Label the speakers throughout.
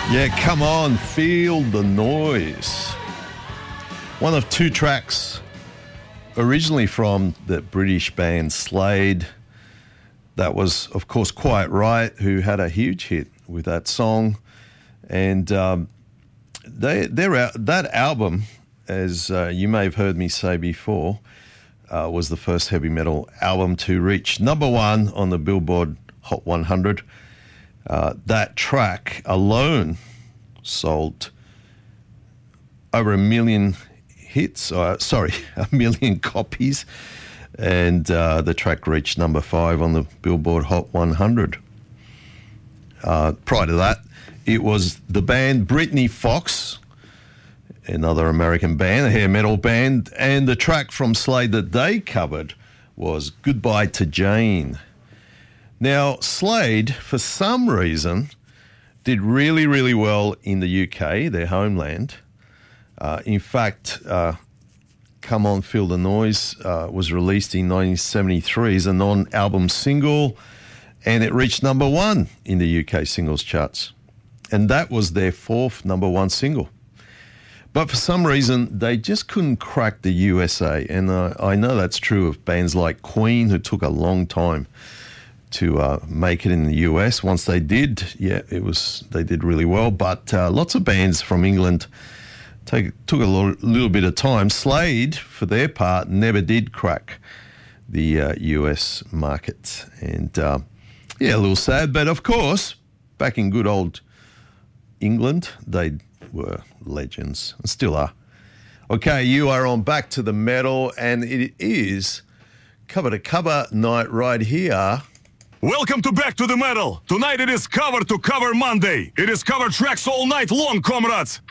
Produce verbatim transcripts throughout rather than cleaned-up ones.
Speaker 1: Yeah, come on, feel the noise. One of two tracks originally from the British band Slade. That was, of course, Quiet Riot, who had a huge hit with that song. And um, they, they're, that album, as uh, you may have heard me say before, uh, was the first heavy metal album to reach number one on the Billboard Hot one hundred. Uh, that track alone sold over a million hits, uh, sorry, a million copies, and uh, the track reached number five on the Billboard Hot one hundred. Uh, prior to that, it was the band Britny Fox, another American band, a hair metal band, and the track from Slade that they covered was Goodbye to Jane. Now, Slade, for some reason, did really, really well in the U K, their homeland. Uh, in fact, uh, Come On, Feel the Noise uh, was released in nineteen seventy-three as a non-album single, and it reached number one in the U K singles charts. And that was their fourth number one single. But for some reason, they just couldn't crack the U S A. And uh, I know that's true of bands like Queen, who took a long time to uh, make it in the U S. Once they did, yeah, it was they did really well. But uh, lots of bands from England take, took a little, little bit of time. Slade, for their part, never did crack the uh, U S market. And, uh, yeah, a little sad. But, of course, back in good old England, they were legends and still are. Okay, you are on Back to the Metal, and it is cover to cover night right here.
Speaker 2: Welcome to Back to the Metal. Tonight it is cover to cover Monday. It is cover tracks all night long, comrades.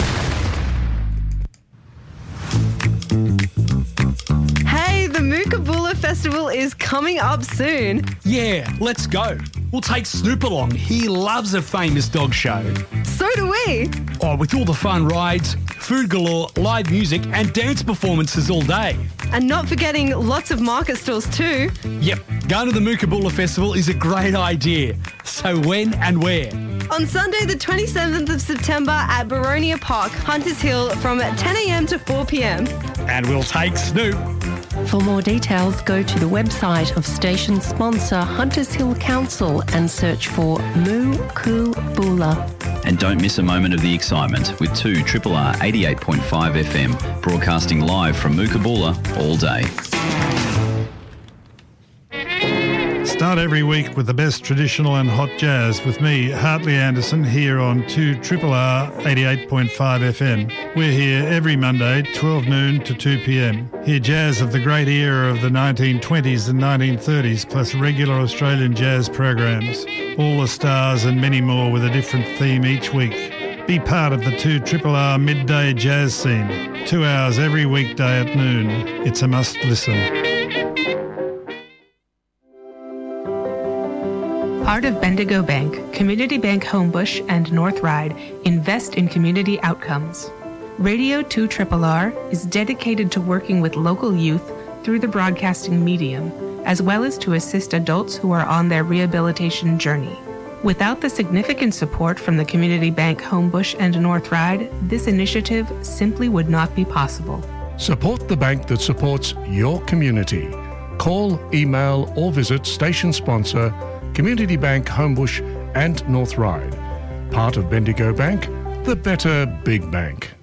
Speaker 3: Hey, the Mookaboola Festival is coming up soon.
Speaker 4: Yeah, let's go. We'll take Snoop along. He loves a famous dog show.
Speaker 3: So do we.
Speaker 4: Oh, with all the fun rides, food galore, live music and dance performances all day.
Speaker 3: And not forgetting lots of market stalls too.
Speaker 4: Yep, going to the Mookaboola Festival is a great idea. So when and where?
Speaker 3: On Sunday the twenty-seventh of September at Baronia Park, Hunters Hill from ten a.m. to four p.m.
Speaker 4: And we'll take Snoop.
Speaker 5: For more details, go to the website of station sponsor Hunters Hill Council and search for Mookaboola.
Speaker 6: And don't miss a moment of the excitement with two R R R eighty-eight point five F M broadcasting live from Mookaboola all day.
Speaker 7: Start every week with the best traditional and hot jazz with me, Hartley Anderson, here on two R R R eighty-eight point five F M. We're here every Monday, twelve noon to two p.m. Hear jazz of the great era of the nineteen twenties and nineteen thirties, plus regular Australian jazz programs. All the stars and many more with a different theme each week. Be part of the two R R R midday jazz scene. Two hours every weekday at noon. It's a must listen.
Speaker 8: Part of Bendigo Bank, Community Bank Homebush and North Ryde invest in community outcomes. Radio two R R R is dedicated to working with local youth through the broadcasting medium, as well as to assist adults who are on their rehabilitation journey. Without the significant support from the Community Bank Homebush and North Ryde, this initiative simply would not be possible.
Speaker 9: Support the bank that supports your community. Call, email or visit station sponsor Community Bank Homebush and North Ryde. Part of Bendigo Bank, the better big bank.